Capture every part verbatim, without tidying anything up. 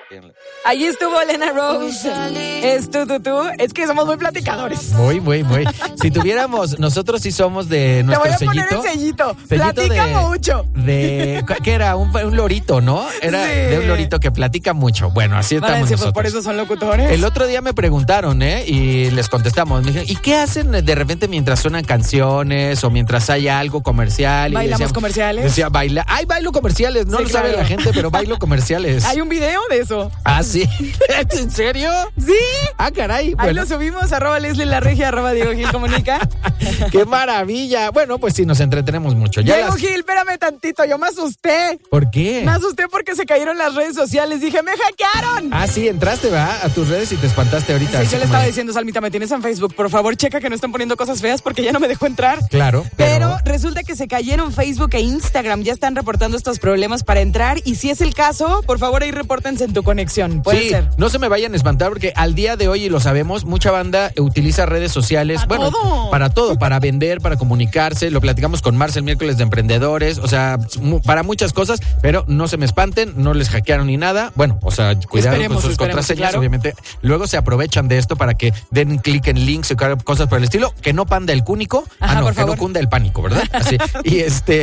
Ahí estuvo Elena Rose. Es tú, tú, tú. Es que somos muy platicadores. Muy, muy, muy. Si tuviéramos, nosotros sí somos de nuestro sellito. Te voy a sellito. poner el sellito. sellito Platica de, mucho. De, ¿qué era? Un, un lorito, ¿no? Era sí. de un lorito que platica mucho. Bueno, así estamos vale, sí, nosotros. Pues por eso son locutores. El otro día me preguntaron, ¿eh? Y les contestamos. Me dijeron, ¿y qué hacen de repente mientras suenan canciones o mientras hay algo comercial? ¿Bailamos decían, comerciales? Decía, baila. ¡Ay, bailo comerciales! No sí, lo claro. sabe la gente, pero bailo comerciales. Hay un video de eso. Ah, sí. ¿En serio? Sí. Ah, caray. Ahí Bueno. lo subimos, arroba Leslie La Regia, arroba Diego Gil Comunica. ¡Qué maravilla! Bueno, pues sí, nos entretenemos mucho. Ya Diego las... Gil, espérame tantito, yo me asusté. ¿Por qué? Me asusté porque se cayeron las redes sociales. Dije, ¡me hackearon! Ah, sí, entraste, ¿va? A tus redes y te espantaste ahorita. Sí, yo le como estaba de... diciendo, Salmita, me tienes en Facebook. Por favor, checa que no están poniendo cosas feas porque ya no me dejó entrar. Claro. Pero... pero resulta que se cayeron Facebook e Instagram. Ya están reportando estos problemas para entrar. Y si es el caso, por favor, ahí repórtense en tu conexión. Puede sí, ser. No se me vayan a espantar porque al día de hoy, y lo sabemos, mucha banda utiliza redes sociales. Para bueno, todo. para todo, para vender, para comunicarse. Lo platicamos con Marcel miércoles de emprendedores. O sea, para muchas cosas. Pero no se me espanten, no les hackearon ni nada. Bueno, o sea, cuidado esperemos, con sus contraseñas, claro. obviamente. Luego se aprovechan de esto para que den clic en links y cosas por el estilo. Que no panda el cúnico. Ajá, ah, no, por que favor. no cunda el pánico, ¿verdad? Así. Y este.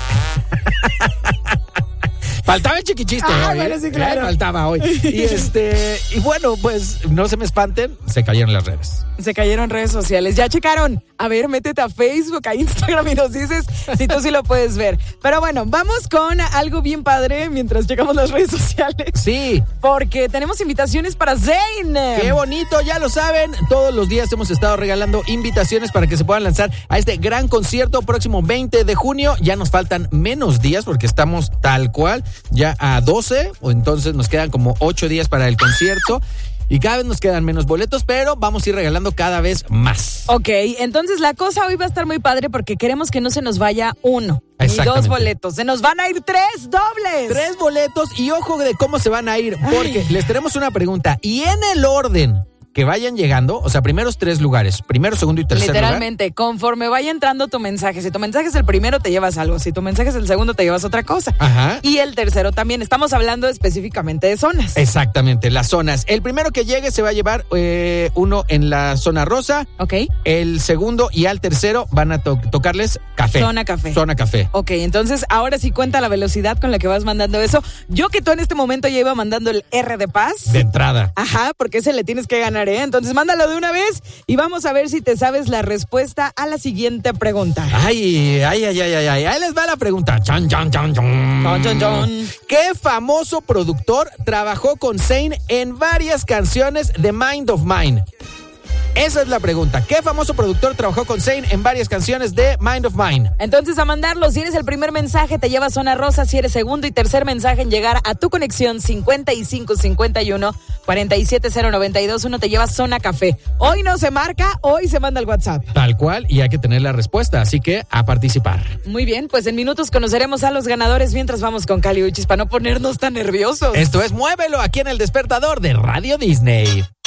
Faltaba el chiquichiste Ah, hoy. bueno, ¿eh? sí, claro. Eh, Faltaba hoy. Y este, y bueno, pues no se me espanten, se cayeron las redes. Se cayeron redes sociales. Ya checaron. A ver, métete a Facebook, a Instagram y nos dices si tú sí lo puedes ver. Pero bueno, vamos con algo bien padre mientras checamos las redes sociales. Sí. Porque tenemos invitaciones para Zayn. Qué bonito, ya lo saben. Todos los días hemos estado regalando invitaciones para que se puedan lanzar a este gran concierto próximo veinte de junio. Ya nos faltan menos días porque estamos tal cual ya a doce, o entonces nos quedan como ocho días para el concierto. Y cada vez nos quedan menos boletos, pero vamos a ir regalando cada vez más. Ok, entonces la cosa hoy va a estar muy padre porque queremos que no se nos vaya uno ni dos boletos. Se nos van a ir tres dobles. Tres boletos y ojo de cómo se van a ir, porque Ay. les tenemos una pregunta. Y en el orden que vayan llegando, o sea, primeros tres lugares, primero, segundo y tercer Literalmente, lugar. conforme vaya entrando tu mensaje. Si tu mensaje es el primero, te llevas algo. Si tu mensaje es el segundo, te llevas otra cosa. Ajá. Y el tercero también. Estamos hablando específicamente de zonas. Exactamente, las zonas. El primero que llegue se va a llevar eh, uno en la zona rosa. Ok. El segundo y al tercero van a to- tocarles café. Zona café. Zona café. Ok, entonces ahora sí cuenta la velocidad con la que vas mandando eso. Yo que tú en este momento ya iba mandando el R de paz. De entrada. Ajá, porque ese le tienes que ganar, ¿eh? Entonces mándalo de una vez y vamos a ver si te sabes la respuesta a la siguiente pregunta. Ay, ay, ay, ay, ay, ay. Ahí les va la pregunta. Chan, chan, chan, chan. Chan, chan, chan. ¿Qué famoso productor trabajó con Zayn en varias canciones de Mind of Mine? Esa es la pregunta. ¿Qué famoso productor trabajó con Zayn en varias canciones de Mind of Mine? Entonces a mandarlo, si eres el primer mensaje te llevas zona rosa, si eres segundo y tercer mensaje en llegar a tu conexión cincuenta y cinco cincuenta y uno cuarenta y siete cero noventa y dos uno te llevas zona café. Hoy no se marca, hoy se manda el WhatsApp. Tal cual, y hay que tener la respuesta, así que a participar. Muy bien, pues en minutos conoceremos a los ganadores mientras vamos con Cali Uchis para no ponernos tan nerviosos. Esto es Muévelo aquí en El Despertador de Radio Disney.